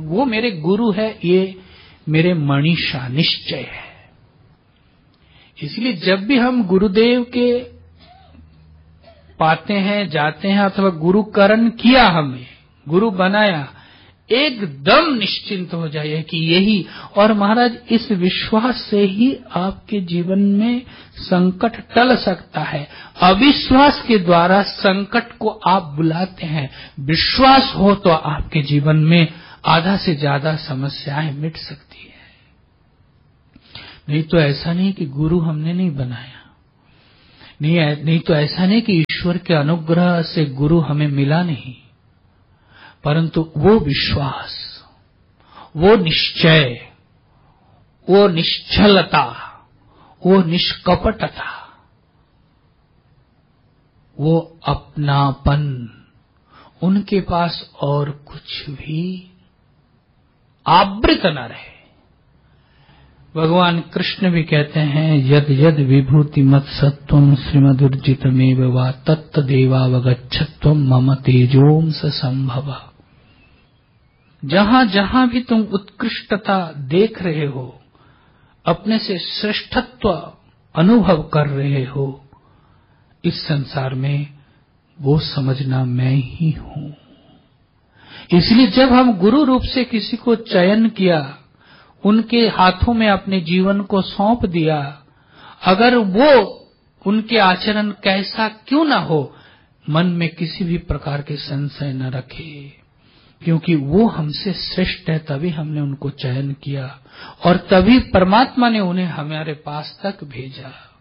वो मेरे गुरु है, ये मेरे मनीषा निश्चय है। इसलिए जब भी हम गुरुदेव के पाते हैं, जाते हैं, अथवा गुरुकरण किया, हमें गुरु बनाया, एकदम निश्चिंत हो जाइए कि यही। और महाराज, इस विश्वास से ही आपके जीवन में संकट टल सकता है। अविश्वास के द्वारा संकट को आप बुलाते हैं, विश्वास हो तो आपके जीवन में आधा से ज्यादा समस्याएं मिट सकती है। नहीं तो ऐसा नहीं कि गुरु हमने नहीं बनाया, नहीं तो ऐसा नहीं कि ईश्वर के अनुग्रह से गुरु हमें मिला नहीं, परंतु वो विश्वास, वो निश्चय, वो निश्चलता, वो निष्कपटता, वो अपनापन, उनके पास और कुछ भी आवृत न रहे। भगवान कृष्ण भी कहते हैं, यद यद विभूति मत सत्वम श्रीमदुर्जितमेव वा तत्तदेवावगच्छत्वम मम तेजोंस संभव। जहां जहां भी तुम उत्कृष्टता देख रहे हो, अपने से श्रेष्ठत्व अनुभव कर रहे हो, इस संसार में वो समझना मैं ही हूं। इसलिए जब हम गुरु रूप से किसी को चयन किया, उनके हाथों में अपने जीवन को सौंप दिया, अगर वो उनके आचरण कैसा क्यों ना हो, मन में किसी भी प्रकार के संशय न रखे, क्योंकि वो हमसे श्रेष्ठ है। तभी हमने उनको चयन किया और तभी परमात्मा ने उन्हें हमारे पास तक भेजा।